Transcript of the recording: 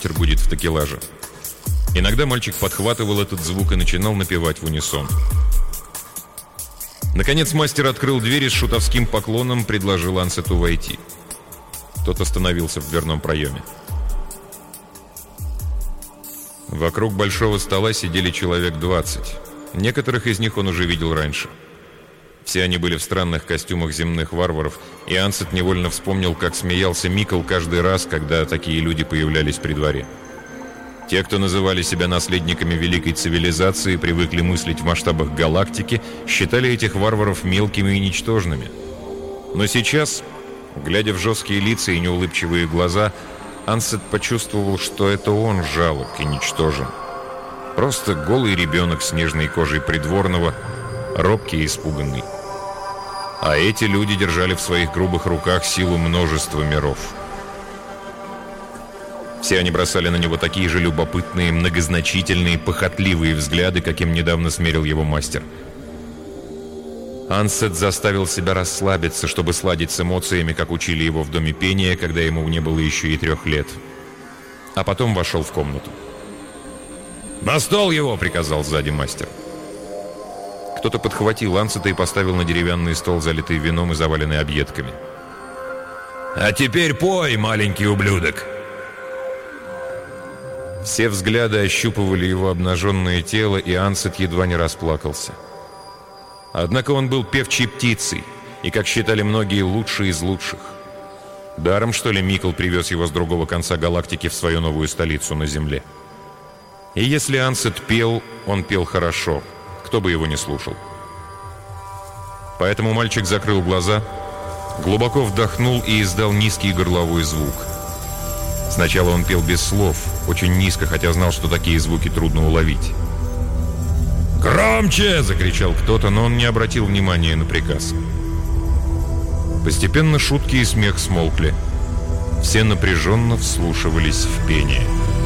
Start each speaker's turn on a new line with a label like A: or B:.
A: ветер гудит в такелаже. Иногда мальчик подхватывал этот звук и начинал напевать в унисон. Наконец мастер открыл дверь и с шутовским поклоном предложил Ансету войти. Тот остановился в дверном проеме. Вокруг большого стола сидели человек 20. Некоторых из них он уже видел раньше. Все они были в странных костюмах земных варваров, и Ансет невольно вспомнил, как смеялся Микл каждый раз, когда такие люди появлялись при дворе. Те, кто называли себя наследниками великой цивилизации, привыкли мыслить в масштабах галактики, считали этих варваров мелкими и ничтожными. Но сейчас, глядя в жесткие лица и неулыбчивые глаза, Ансет почувствовал, что это он жалок и ничтожен. Просто голый ребенок с нежной кожей придворного, робкий и испуганный. А эти люди держали в своих грубых руках силу множества миров. Все они бросали на него такие же любопытные, многозначительные, похотливые взгляды, каким недавно смерил его мастер. Ансет заставил себя расслабиться, чтобы сладить с эмоциями, как учили его в доме пения, когда ему не было еще и 3 лет. А потом вошел в комнату. «На стол его!» — приказал сзади мастер. Кто-то подхватил Ансета и поставил на деревянный стол, залитый вином и заваленный объедками. «А теперь пой, маленький ублюдок!» Все взгляды ощупывали его обнаженное тело, и Ансет едва не расплакался. Однако он был певчей птицей, и, как считали многие, лучший из лучших. Даром, что ли, Микл привез его с другого конца галактики в свою новую столицу на Земле. И если Ансет пел, он пел хорошо, кто бы его не слушал. Поэтому мальчик закрыл глаза, глубоко вдохнул и издал низкий горловой звук. Сначала он пел без слов, очень низко, хотя знал, что такие звуки трудно уловить. «Громче!» — закричал кто-то, но он не обратил внимания на приказ. Постепенно шутки и смех смолкли. Все напряженно вслушивались в пение.